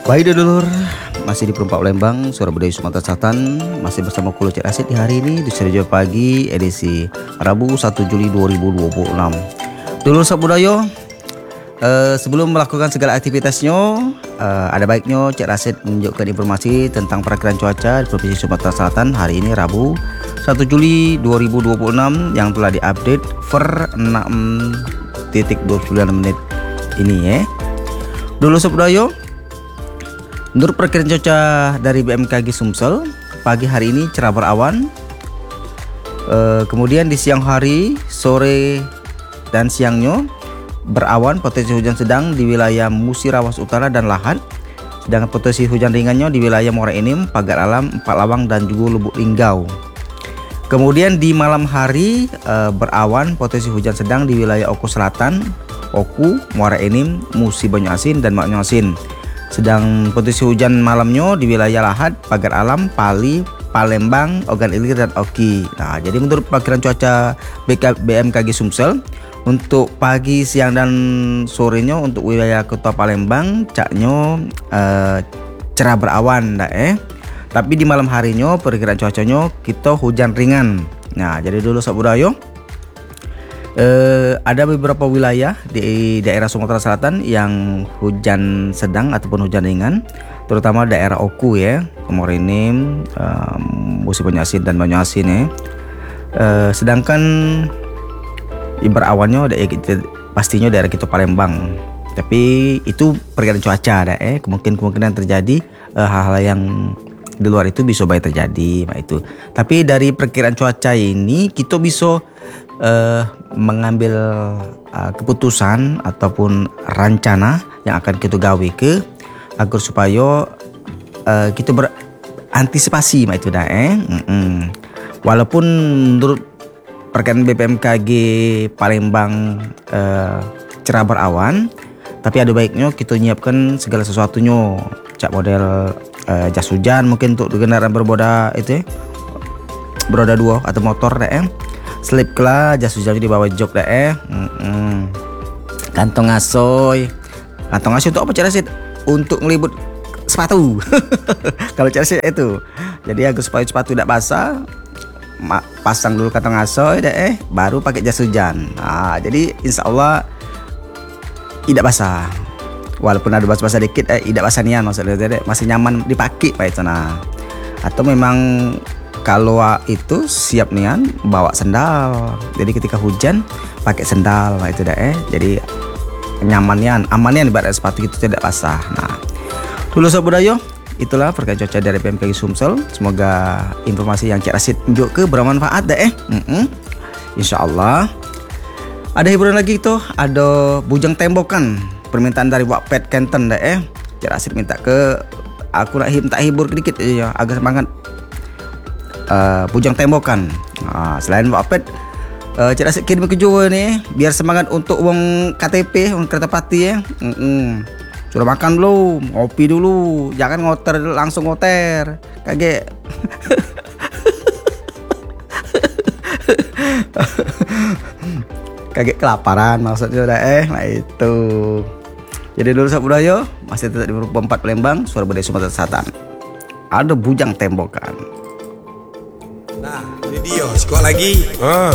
Baik dulur, masih di Perempat Palembang, Suara Budaya Sumatera Selatan. Masih bersama Kulo Cik Rasid di hari ini di Serjo Pagi edisi Rabu 1 Juli 2026. Dulur Sabudaya, sebelum melakukan segala aktivitasnya, ada baiknya Cik Rasid menunjukkan informasi tentang perakiraan cuaca di Provinsi Sumatera Selatan hari ini Rabu 1 Juli 2026 yang telah diupdate per 6.29 menit ini ya. Dulur Sabudaya, menurut perkiraan cuaca dari BMKG Sumsel, pagi hari ini cerah berawan. Kemudian di siang hari, sore dan siangnya berawan, potensi hujan sedang di wilayah Musirawas Utara dan Lahat. Sedangkan potensi hujan ringannya di wilayah Muara Enim, Pagar Alam, Empat Lawang dan juga Lubuk Linggau. Kemudian di malam hari berawan, potensi hujan sedang di wilayah Oku Selatan, Oku, Muara Enim, Musi Banyuasin dan Maknyuasin. Sedang potensi hujan malamnya di wilayah Lahat, Pagar Alam, Pali, Palembang, Ogan Ilir dan Oki. Nah, jadi menurut perkiraan cuaca BMKG Sumsel, untuk pagi, siang dan sorenya untuk wilayah Kota Palembang caknya cerah berawan Tapi di malam harinya perkiraan cuacanya kita hujan ringan. Nah, jadi dulu Sabudaya, ada beberapa wilayah di daerah Sumatera Selatan yang hujan sedang ataupun hujan ringan, terutama daerah Oku ya, Muara Enim, Musi Banyuasin dan Banyuasin ya. Sedangkan berawannya pastinya daerah kita Palembang. Tapi itu perkiraan cuaca kemungkinan terjadi hal-hal yang di luar itu bisa baik terjadi itu. Tapi dari perkiraan cuaca ini kita bisa mengambil keputusan ataupun rencana yang akan kita gawe agar supaya kita berantisipasi itu Walaupun menurut perkiraan BMKG Palembang cerah berawan, tapi ada baiknya kita nyiapkan segala sesuatunya, cak model jas hujan mungkin untuk kendaraan beroda itu beroda 2 atau motor slip lah, jas hujan di bawah jok kantong asoy itu apa cara sih untuk ngelibut sepatu kalau cara sih itu. Jadi agar supaya sepatu tidak basah, pasang dulu kantong asoy baru pakai jas hujan. Nah, jadi insya Allah tidak basah, walaupun ada basah-basah dikit tidak basah nian maksudnya, masih nyaman dipakai Pak itu. Nah, atau memang kalau itu siap nian bawa sendal, jadi ketika hujan pakai sendal itu jadi nyamannya amannya ibarat sepatu itu tidak basah. Nah, dulu Sabudaya, itulah perkiraan cuaca dari BMKG Sumsel. Semoga informasi yang Cik Rasid tunjuk bermanfaat Insya Allah. Ada hiburan lagi itu, ada Bujang Tembokan, permintaan dari Wak Pet Kenten Cik Rasid minta aku nak minta hibur sedikit ya, agar semangat Bujang Tembokan. Nah, selain Wak Pet, Cik Rasid kirim ke Jawa nih biar semangat untuk uang KTP, uang kereta pati Sudah makan belum? Ngopi dulu, jangan langsung ngoter kaget. Kaget kelaparan maksudnya nah itu. Jadi dulu Sabudaya masih tetap di Perempat Palembang, Suara Budaya Sumatera Selatan. Ada Bujang Tembokan. Nah, ini dia, sekolah lagi.